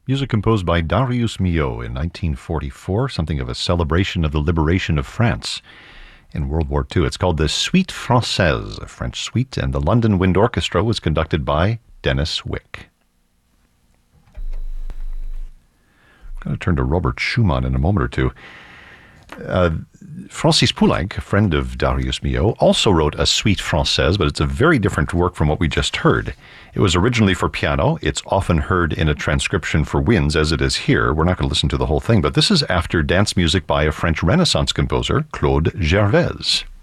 Music composed by Darius Milhaud in 1944, something of a celebration of the liberation of France in World War II. It's called the Suite Française, a French suite, and the London Wind Orchestra was conducted by Dennis Wick. I'm going to turn to Robert Schumann in a moment or two. Francis Poulenc, a friend of Darius Milhaud, also wrote a Suite Française, but it's a very different work from what we just heard. It was originally for piano. It's often heard in a transcription for winds, as it is here. We're not going to listen to the whole thing, but this is after dance music by a French Renaissance composer, Claude Gervais.